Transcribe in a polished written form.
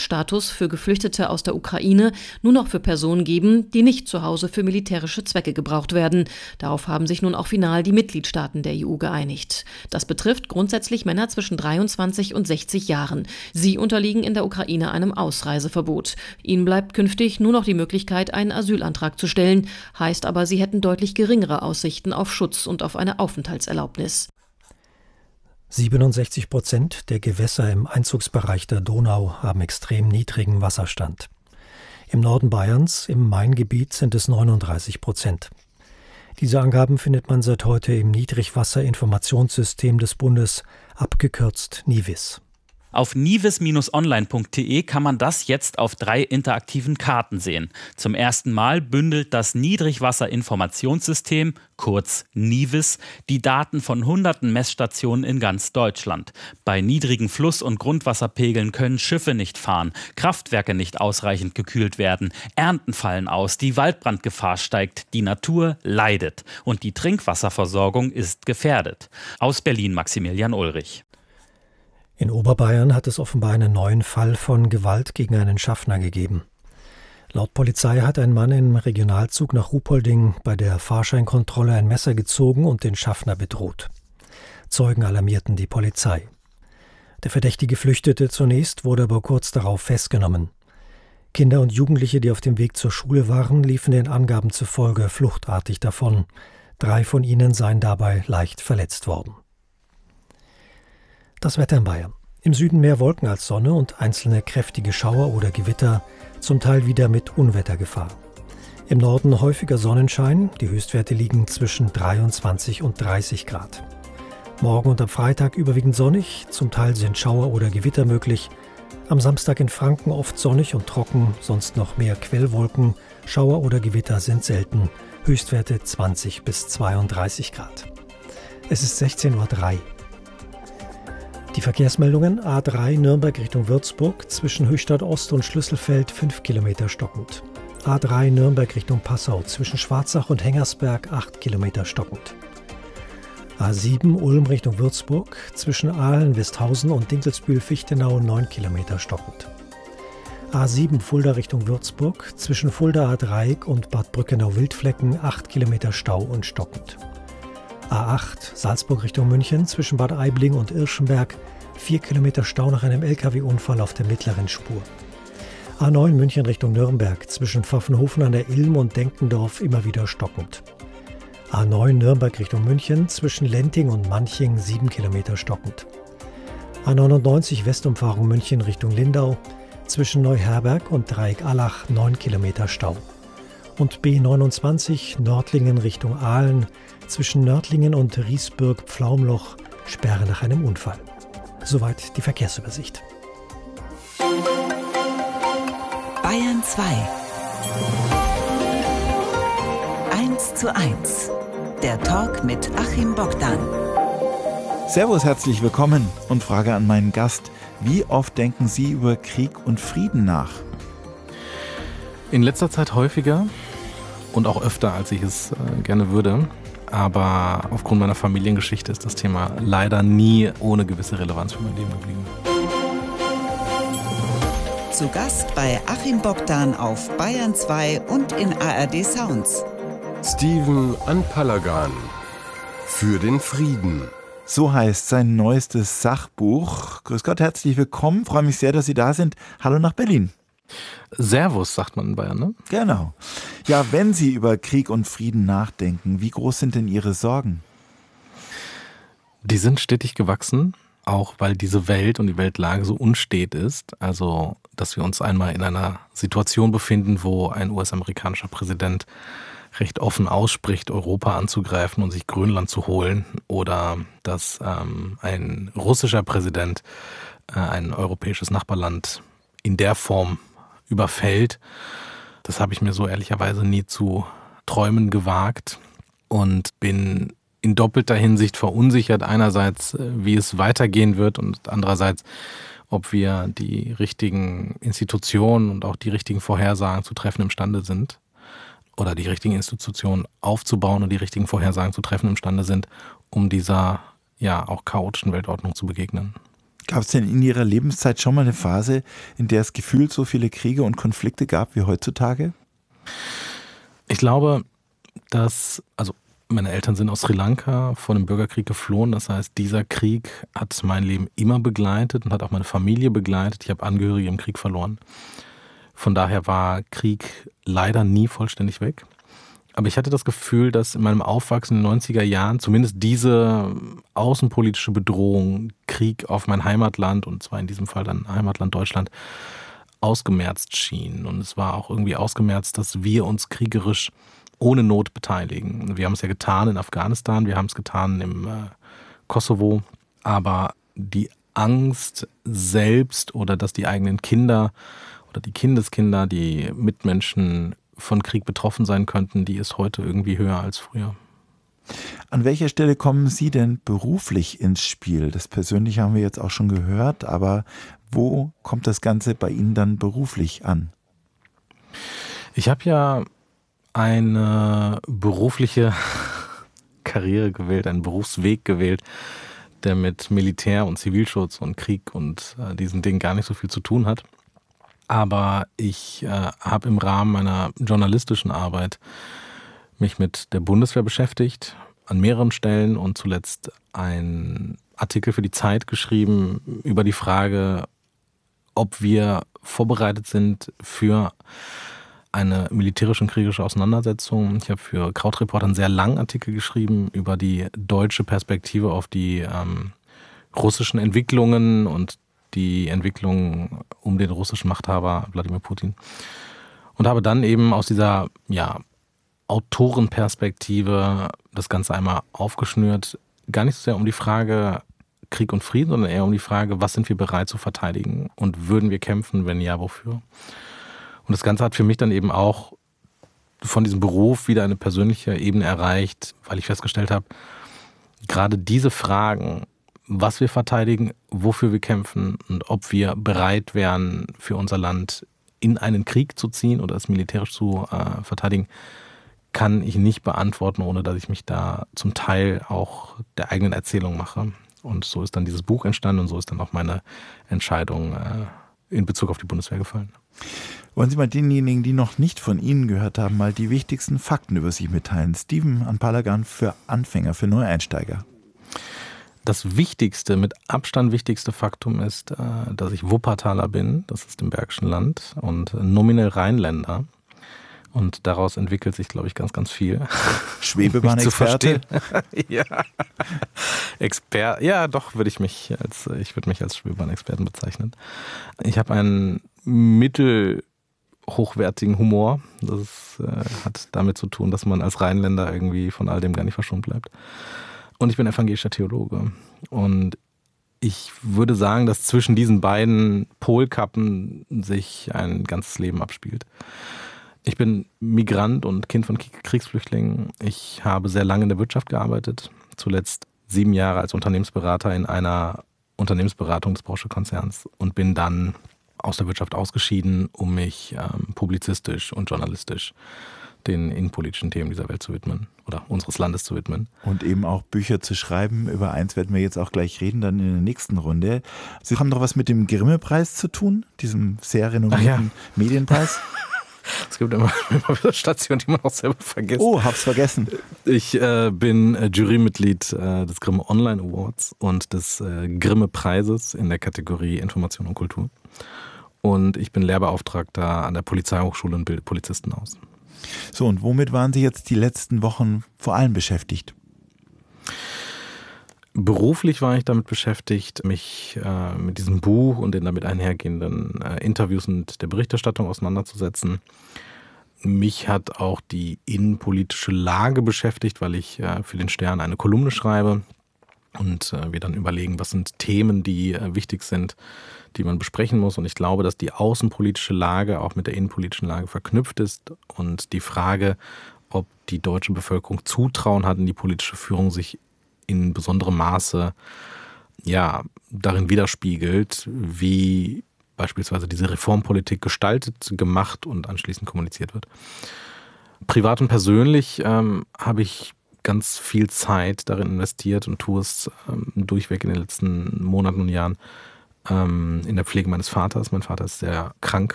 Schutzstatus für Geflüchtete aus der Ukraine nur noch für Personen geben, die nicht zu Hause für militärische Zwecke gebraucht werden. Darauf haben sich nun auch final die Mitgliedstaaten der EU geeinigt. Das betrifft grundsätzlich Männer zwischen 23 und 60 Jahren. Sie unterliegen in der Ukraine einem Ausreiseverbot. Ihnen bleibt künftig nur noch die Möglichkeit, einen Asylantrag zu stellen. Heißt aber, sie hätten deutlich geringere Aussichten auf Schutz und auf eine Aufenthaltserlaubnis. 67% der Gewässer im Einzugsbereich der Donau haben extrem niedrigen Wasserstand. Im Norden Bayerns, im Maingebiet, sind es 39%. Diese Angaben findet man seit heute im Niedrigwasserinformationssystem des Bundes, abgekürzt NIWIS. Auf nivis-online.de kann man das jetzt auf 3 interaktiven Karten sehen. Zum ersten Mal bündelt das Niedrigwasserinformationssystem, kurz NIWIS, die Daten von hunderten Messstationen in ganz Deutschland. Bei niedrigen Fluss- und Grundwasserpegeln können Schiffe nicht fahren, Kraftwerke nicht ausreichend gekühlt werden, Ernten fallen aus, die Waldbrandgefahr steigt, die Natur leidet und die Trinkwasserversorgung ist gefährdet. Aus Berlin Maximilian Ulrich. In Oberbayern hat es offenbar einen neuen Fall von Gewalt gegen einen Schaffner gegeben. Laut Polizei hat ein Mann im Regionalzug nach Ruhpolding bei der Fahrscheinkontrolle ein Messer gezogen und den Schaffner bedroht. Zeugen alarmierten die Polizei. Der Verdächtige flüchtete zunächst, wurde aber kurz darauf festgenommen. Kinder und Jugendliche, die auf dem Weg zur Schule waren, liefen den Angaben zufolge fluchtartig davon. 3 von ihnen seien dabei leicht verletzt worden. Das Wetter in Bayern. Im Süden mehr Wolken als Sonne und einzelne kräftige Schauer oder Gewitter, zum Teil wieder mit Unwettergefahr. Im Norden häufiger Sonnenschein, die Höchstwerte liegen zwischen 23 und 30 Grad. Morgen und am Freitag überwiegend sonnig, zum Teil sind Schauer oder Gewitter möglich. Am Samstag in Franken oft sonnig und trocken, sonst noch mehr Quellwolken, Schauer oder Gewitter sind selten, Höchstwerte 20 bis 32 Grad. Es ist 16:03 Uhr. Die Verkehrsmeldungen: A3 Nürnberg Richtung Würzburg, zwischen Höchstadt Ost und Schlüsselfeld 5 Kilometer stockend. A3 Nürnberg Richtung Passau, zwischen Schwarzach und Hengersberg 8 Kilometer stockend. A7 Ulm Richtung Würzburg, zwischen Aalen, Westhausen und Dinkelsbühl-Fichtenau 9 Kilometer stockend. A7 Fulda Richtung Würzburg, zwischen Fulda A3 und Bad Brückenau-Wildflecken 8 Kilometer Stau und stockend. A8 Salzburg Richtung München, zwischen Bad Aibling und Irschenberg 4 Kilometer Stau nach einem LKW-Unfall auf der mittleren Spur. A9 München Richtung Nürnberg, zwischen Pfaffenhofen an der Ilm und Denkendorf immer wieder stockend. A9 Nürnberg Richtung München, zwischen Lenting und Manching 7 Kilometer stockend. A99 Westumfahrung München Richtung Lindau, zwischen Neuherberg und Dreieck-Allach 9 Kilometer Stau. Und B29 Nördlingen Richtung Aalen, zwischen Nördlingen und Riesburg-Pflaumloch, Sperre nach einem Unfall. Soweit die Verkehrsübersicht. Bayern 2. 1:1. Der Talk mit Achim Bogdan. Servus, herzlich willkommen und Frage an meinen Gast. Wie oft denken Sie über Krieg und Frieden nach? In letzter Zeit häufiger und auch öfter, als ich es gerne würde. Aber aufgrund meiner Familiengeschichte ist das Thema leider nie ohne gewisse Relevanz für mein Leben geblieben. Zu Gast bei Achim Bogdan auf Bayern 2 und in ARD Sounds. Steven Anpalagan. Für den Frieden. So heißt sein neuestes Sachbuch. Grüß Gott, herzlich willkommen. Freue mich sehr, dass Sie da sind. Hallo nach Berlin. Servus, sagt man in Bayern, ne? Genau. Ja, wenn Sie über Krieg und Frieden nachdenken, wie groß sind denn Ihre Sorgen? Die sind stetig gewachsen, auch weil diese Welt und die Weltlage so unstet ist. Also, dass wir uns einmal in einer Situation befinden, wo ein US-amerikanischer Präsident recht offen ausspricht, Europa anzugreifen und sich Grönland zu holen. Oder dass ein russischer Präsident ein europäisches Nachbarland in der Form überfällt. Das habe ich mir so ehrlicherweise nie zu träumen gewagt und bin in doppelter Hinsicht verunsichert. Einerseits, wie es weitergehen wird und andererseits, ob wir die richtigen Institutionen und auch die richtigen Vorhersagen zu treffen imstande sind oder die richtigen Institutionen aufzubauen und die richtigen Vorhersagen zu treffen imstande sind, um dieser ja auch chaotischen Weltordnung zu begegnen. Gab es denn in Ihrer Lebenszeit schon mal eine Phase, in der es gefühlt so viele Kriege und Konflikte gab wie heutzutage? Ich glaube, also meine Eltern sind aus Sri Lanka vor dem Bürgerkrieg geflohen. Das heißt, dieser Krieg hat mein Leben immer begleitet und hat auch meine Familie begleitet. Ich habe Angehörige im Krieg verloren. Von daher war Krieg leider nie vollständig weg. Aber ich hatte das Gefühl, dass in meinem Aufwachsen in den 90er Jahren zumindest diese außenpolitische Bedrohung, Krieg auf mein Heimatland, und zwar in diesem Fall dann Heimatland Deutschland, ausgemerzt schien. Und es war auch irgendwie ausgemerzt, dass wir uns kriegerisch ohne Not beteiligen. Wir haben es ja getan in Afghanistan, wir haben es getan im Kosovo, aber die Angst selbst oder dass die eigenen Kinder oder die Kindeskinder, die Mitmenschen von Krieg betroffen sein könnten, die ist heute irgendwie höher als früher. An welcher Stelle kommen Sie denn beruflich ins Spiel? Das Persönliche haben wir jetzt auch schon gehört, aber wo kommt das Ganze bei Ihnen dann beruflich an? Ich habe ja eine berufliche Karriere gewählt, einen Berufsweg gewählt, der mit Militär und Zivilschutz und Krieg und diesen Dingen gar nicht so viel zu tun hat. Aber ich habe im Rahmen meiner journalistischen Arbeit mich mit der Bundeswehr beschäftigt, an mehreren Stellen, und zuletzt einen Artikel für die Zeit geschrieben über die Frage, ob wir vorbereitet sind für eine militärische und kriegerische Auseinandersetzung. Ich habe für Krautreporter einen sehr langen Artikel geschrieben über die deutsche Perspektive auf die russischen Entwicklungen und die Entwicklung um den russischen Machthaber Wladimir Putin. Und habe dann eben aus dieser Autorenperspektive das Ganze einmal aufgeschnürt. Gar nicht so sehr um die Frage Krieg und Frieden, sondern eher um die Frage, was sind wir bereit zu verteidigen und würden wir kämpfen, wenn ja, wofür? Und das Ganze hat für mich dann eben auch von diesem Beruf wieder eine persönliche Ebene erreicht, weil ich festgestellt habe, gerade diese Fragen, was wir verteidigen, wofür wir kämpfen und ob wir bereit wären, für unser Land in einen Krieg zu ziehen oder es militärisch zu verteidigen, kann ich nicht beantworten, ohne dass ich mich da zum Teil auch der eigenen Erzählung mache. Und so ist dann dieses Buch entstanden und so ist dann auch meine Entscheidung in Bezug auf die Bundeswehr gefallen. Wollen Sie mal denjenigen, die noch nicht von Ihnen gehört haben, mal die wichtigsten Fakten über sich mitteilen? Stephen Anpalagan für Anfänger, für Neueinsteiger. Das wichtigste, mit Abstand wichtigste Faktum ist, dass ich Wuppertaler bin, das ist im Bergischen Land, und nominell Rheinländer. Und daraus entwickelt sich, glaube ich, ganz, ganz viel. Schwebebahn-Experte? Ja. Ja, doch, würde ich mich als Schwebebahn-Experten bezeichnen. Ich habe einen mittelhochwertigen Humor. Das hat damit zu tun, dass man als Rheinländer irgendwie von all dem gar nicht verschont bleibt. Und ich bin evangelischer Theologe. Und ich würde sagen, dass zwischen diesen beiden Polkappen sich ein ganzes Leben abspielt. Ich bin Migrant und Kind von Kriegsflüchtlingen. Ich habe sehr lange in der Wirtschaft gearbeitet, zuletzt 7 Jahre als Unternehmensberater in einer Unternehmensberatung des Porsche-Konzerns und bin dann aus der Wirtschaft ausgeschieden, um mich publizistisch und journalistisch den innenpolitischen Themen dieser Welt zu widmen oder unseres Landes zu widmen. Und eben auch Bücher zu schreiben. Über eins werden wir jetzt auch gleich reden, dann in der nächsten Runde. Sie haben doch was mit dem Grimme-Preis zu tun, diesem sehr renommierten Medienpreis. Es gibt immer wieder Stationen, die man auch selber vergisst. Oh, hab's vergessen. Ich bin Jurymitglied des Grimme Online Awards und des Grimme Preises in der Kategorie Information und Kultur. Und ich bin Lehrbeauftragter an der Polizeihochschule und bilde Polizisten aus. So, und womit waren Sie jetzt die letzten Wochen vor allem beschäftigt? Beruflich war ich damit beschäftigt, mich mit diesem Buch und den damit einhergehenden Interviews und der Berichterstattung auseinanderzusetzen. Mich hat auch die innenpolitische Lage beschäftigt, weil ich für den Stern eine Kolumne schreibe und wir dann überlegen, was sind Themen, die wichtig sind, die man besprechen muss. Und ich glaube, dass die außenpolitische Lage auch mit der innenpolitischen Lage verknüpft ist und die Frage, ob die deutsche Bevölkerung Zutrauen hat in die politische Führung, sich in besonderem Maße darin widerspiegelt, wie beispielsweise diese Reformpolitik gestaltet, gemacht und anschließend kommuniziert wird. Privat und persönlich habe ich ganz viel Zeit darin investiert und tue es durchweg in den letzten Monaten und Jahren, in der Pflege meines Vaters. Mein Vater ist sehr krank